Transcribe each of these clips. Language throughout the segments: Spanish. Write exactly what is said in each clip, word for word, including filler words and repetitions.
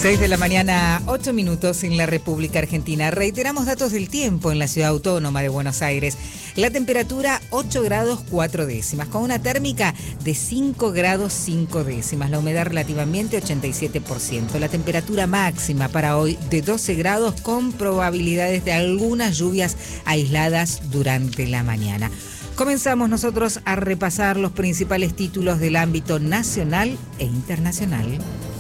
seis de la mañana, ocho minutos en la República Argentina. Reiteramos datos del tiempo en la ciudad autónoma de Buenos Aires. La temperatura ocho grados cuatro décimas, con una térmica de cinco grados cinco décimas. La humedad relativa ambiente ochenta y siete por ciento. La temperatura máxima para hoy de doce grados, con probabilidades de algunas lluvias aisladas durante la mañana. Comenzamos nosotros a repasar los principales títulos del ámbito nacional e internacional.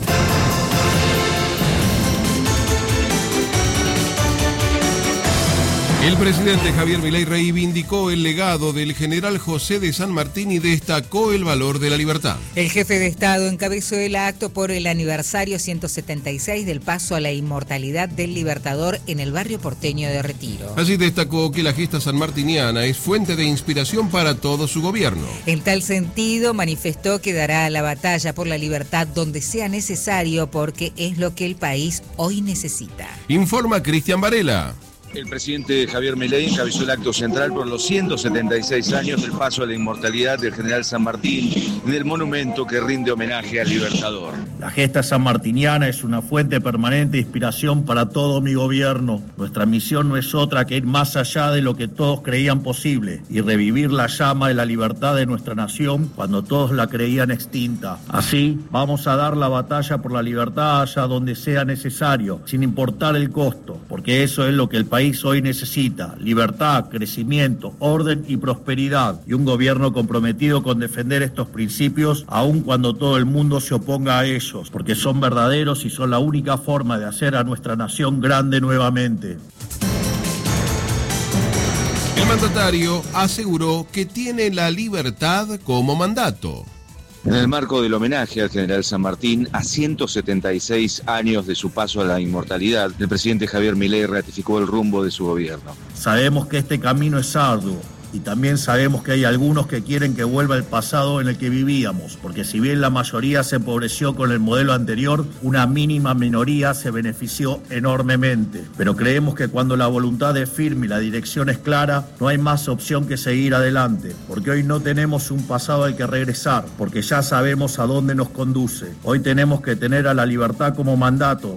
El presidente Javier Milei reivindicó el legado del general José de San Martín y destacó el valor de la libertad. El jefe de Estado encabezó el acto por el aniversario ciento setenta y seis del paso a la inmortalidad del Libertador en el barrio porteño de Retiro. Así destacó que la gesta sanmartiniana es fuente de inspiración para todo su gobierno. En tal sentido, manifestó que dará la batalla por la libertad donde sea necesario, porque es lo que el país hoy necesita. Informa Cristian Varela. El presidente Javier Milei encabezó el acto central por los ciento setenta y seis años del paso a la inmortalidad del general San Martín en el monumento que rinde homenaje al Libertador. La gesta sanmartiniana es una fuente permanente de inspiración para todo mi gobierno. Nuestra misión no es otra que ir más allá de lo que todos creían posible y revivir la llama de la libertad de nuestra nación cuando todos la creían extinta. Así, vamos a dar la batalla por la libertad allá donde sea necesario, sin importar el costo, porque eso es lo que el país hoy necesita: libertad, crecimiento, orden y prosperidad, y un gobierno comprometido con defender estos principios aun cuando todo el mundo se oponga a ellos, porque son verdaderos y son la única forma de hacer a nuestra nación grande nuevamente. El mandatario aseguró que tiene la libertad como mandato. En el marco del homenaje al general San Martín a ciento setenta y seis años de su paso a la inmortalidad, el presidente Javier Milei ratificó el rumbo de su gobierno. Sabemos que este camino es arduo y también sabemos que hay algunos que quieren que vuelva el pasado en el que vivíamos, porque si bien la mayoría se empobreció con el modelo anterior, una mínima minoría se benefició enormemente. Pero creemos que cuando la voluntad es firme y la dirección es clara, no hay más opción que seguir adelante, porque hoy no tenemos un pasado al que regresar, porque ya sabemos a dónde nos conduce. Hoy tenemos que tener a la libertad como mandato.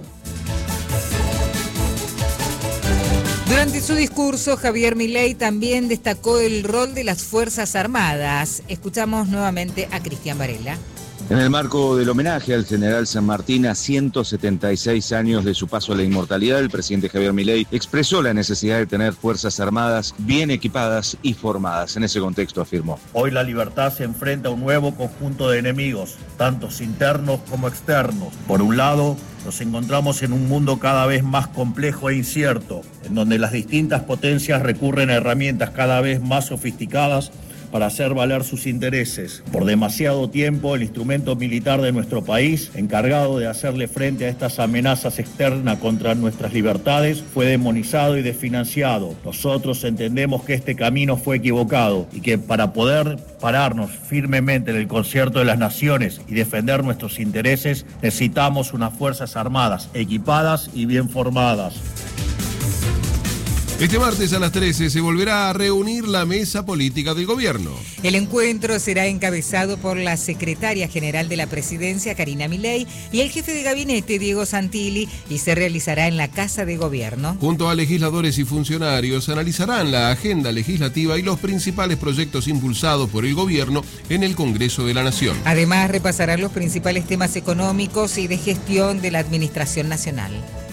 Durante su discurso, Javier Milei también destacó el rol de las Fuerzas Armadas. Escuchamos nuevamente a Cristian Varela. En el marco del homenaje al general San Martín a ciento setenta y seis años de su paso a la inmortalidad, el presidente Javier Milei expresó la necesidad de tener fuerzas armadas bien equipadas y formadas. En ese contexto afirmó: hoy la libertad se enfrenta a un nuevo conjunto de enemigos, tanto internos como externos. Por un lado, nos encontramos en un mundo cada vez más complejo e incierto, en donde las distintas potencias recurren a herramientas cada vez más sofisticadas para hacer valer sus intereses. Por demasiado tiempo, el instrumento militar de nuestro país, encargado de hacerle frente a estas amenazas externas contra nuestras libertades, fue demonizado y desfinanciado. Nosotros entendemos que este camino fue equivocado y que para poder pararnos firmemente en el concierto de las naciones y defender nuestros intereses, necesitamos unas fuerzas armadas equipadas y bien formadas. Este martes a las trece se volverá a reunir la mesa política del gobierno. El encuentro será encabezado por la secretaria general de la presidencia, Karina Milei, y el jefe de gabinete, Diego Santilli, y se realizará en la Casa de Gobierno. Junto a legisladores y funcionarios, analizarán la agenda legislativa y los principales proyectos impulsados por el gobierno en el Congreso de la Nación. Además, repasarán los principales temas económicos y de gestión de la Administración Nacional.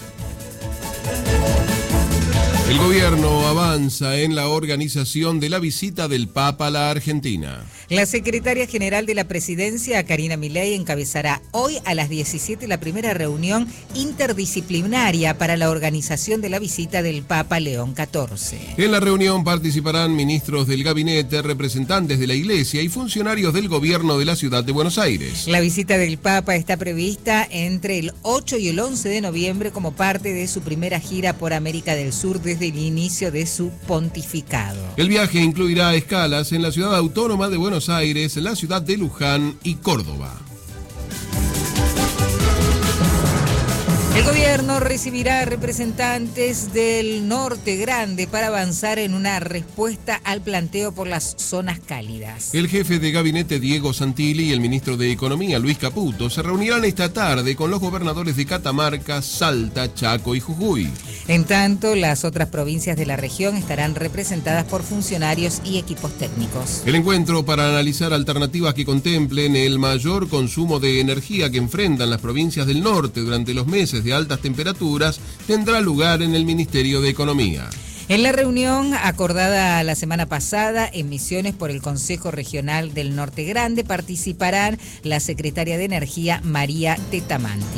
El gobierno avanza en la organización de la visita del Papa a la Argentina. La secretaria general de la presidencia, Karina Milei, encabezará hoy a las diecisiete la primera reunión interdisciplinaria para la organización de la visita del Papa León catorce. En la reunión participarán ministros del gabinete, representantes de la Iglesia y funcionarios del gobierno de la ciudad de Buenos Aires. La visita del Papa está prevista entre el ocho y el once de noviembre como parte de su primera gira por América del Sur desde el inicio de su pontificado. El viaje incluirá escalas en la ciudad autónoma de Buenos Aires, la ciudad de Luján y Córdoba. El gobierno recibirá representantes del Norte Grande para avanzar en una respuesta al planteo por las zonas cálidas. El jefe de gabinete Diego Santilli y el ministro de Economía Luis Caputo se reunirán esta tarde con los gobernadores de Catamarca, Salta, Chaco y Jujuy. En tanto, las otras provincias de la región estarán representadas por funcionarios y equipos técnicos. El encuentro para analizar alternativas que contemplen el mayor consumo de energía que enfrentan las provincias del norte durante los meses de altas temperaturas tendrá lugar en el Ministerio de Economía. En la reunión acordada la semana pasada en Misiones por el Consejo Regional del Norte Grande participarán la secretaria de Energía María Tetamanti.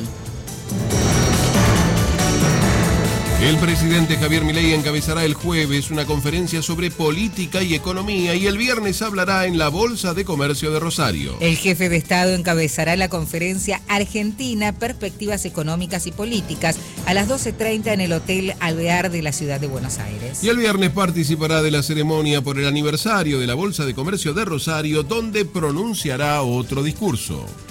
El presidente Javier Milei encabezará el jueves una conferencia sobre política y economía y el viernes hablará en la Bolsa de Comercio de Rosario. El jefe de Estado encabezará la conferencia Argentina, Perspectivas Económicas y Políticas a las doce treinta en el Hotel Alvear de la ciudad de Buenos Aires. Y el viernes participará de la ceremonia por el aniversario de la Bolsa de Comercio de Rosario, donde pronunciará otro discurso.